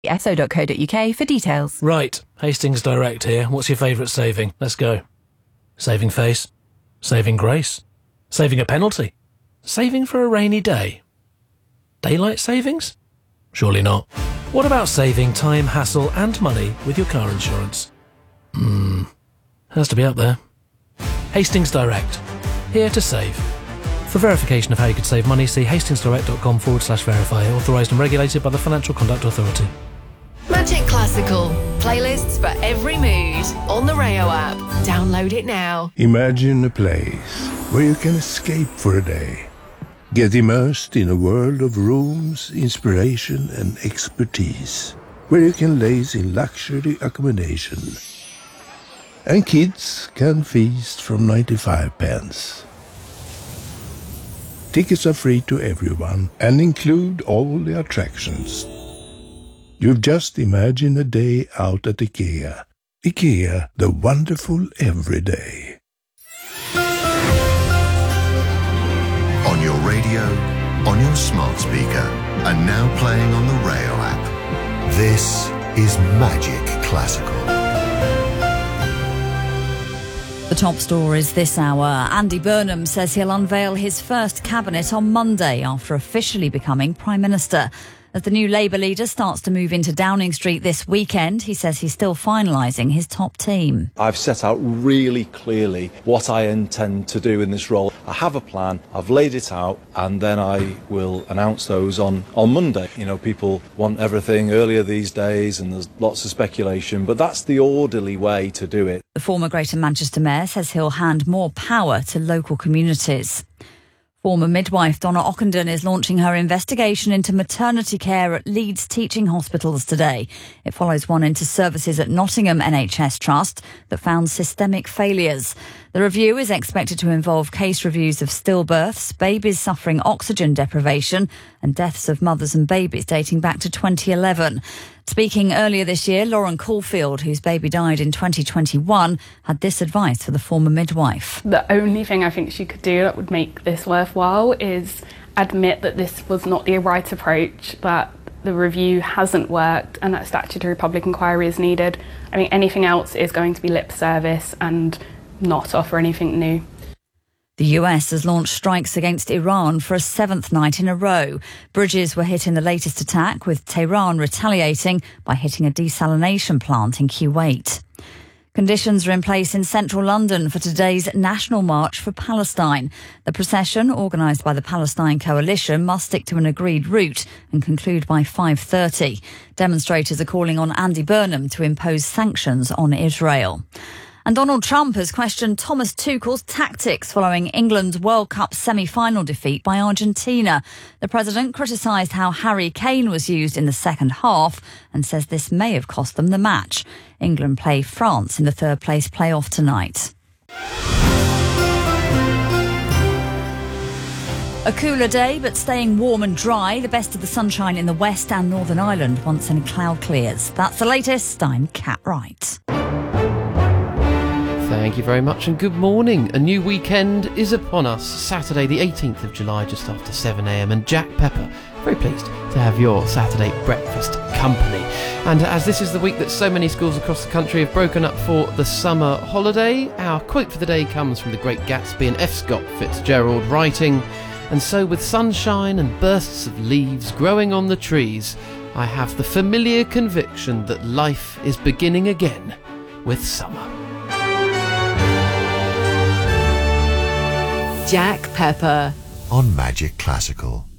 so.co.uk for details. Right, Hastings Direct here. What's your favourite saving? Let's go. Saving face. Saving grace. Saving a penalty. Saving for a rainy day. Daylight savings? Surely not. What about saving time, hassle and money with your car insurance? Has to be up there. Hastings Direct. Here to save. For verification of how you could save money, see hastingsdirect.com/verify. Authorised and regulated by the Financial Conduct Authority. Magic Classical. Playlists for every mood. On the Rayo app. Download it now. Imagine a place where you can escape for a day. Get immersed in a world of rooms, inspiration and expertise. Where you can laze in luxury accommodation. And kids can feast from 95 pence. Tickets are free to everyone and include all the attractions. You've just imagined a day out at IKEA. IKEA, the wonderful everyday. On your radio, on your smart speaker, and now playing on the Rayo app. This is Magic Classical. The top stories this hour. Andy Burnham says he'll unveil his first cabinet on Monday after officially becoming Prime Minister. As the new Labour leader starts to move into Downing Street this weekend, he says he's still finalising his top team. I've set out really clearly what I intend to do in this role. I have a plan, I've laid it out, and then I will announce those on Monday. You know, people want everything earlier these days and there's lots of speculation, but that's the orderly way to do it. The former Greater Manchester Mayor says he'll hand more power to local communities. Former midwife Donna Ockenden is launching her investigation into maternity care at Leeds teaching hospitals today. It follows one into services at Nottingham NHS Trust that found systemic failures. The review is expected to involve case reviews of stillbirths, babies suffering oxygen deprivation and deaths of mothers and babies dating back to 2011. Speaking earlier this year, Lauren Caulfield, whose baby died in 2021, had this advice for the former midwife. The only thing I think she could do that would make this worthwhile is admit that this was not the right approach, that the review hasn't worked and that statutory public inquiry is needed. I mean, anything else is going to be lip service and not offer anything new. The US has launched strikes against Iran for a seventh night in a row. Bridges were hit in the latest attack, with Tehran retaliating by hitting a desalination plant in Kuwait. Conditions are in place in central London for today's National March for Palestine. The procession, organised by the Palestine Coalition, must stick to an agreed route and conclude by 5:30. Demonstrators are calling on Andy Burnham to impose sanctions on Israel. And Donald Trump has questioned Thomas Tuchel's tactics following England's World Cup semi-final defeat by Argentina. The president criticised how Harry Kane was used in the second half and says this may have cost them the match. England play France in the third-place playoff tonight. A cooler day, but staying warm and dry. The best of the sunshine in the west and Northern Ireland once any cloud clears. That's the latest. I'm Kat Wright. Thank you very much and good morning. A new weekend is upon us. Saturday the 18th of July, just after 7 a.m. and Jack Pepper, very pleased to have your Saturday breakfast company. And as this is the week that so many schools across the country have broken up for the summer holiday, our quote for the day comes from the Great Gatsby and F. Scott Fitzgerald, writing, "And so with sunshine and bursts of leaves growing on the trees, I have the familiar conviction that life is beginning again with summer." Jack Pepper on Magic Classical.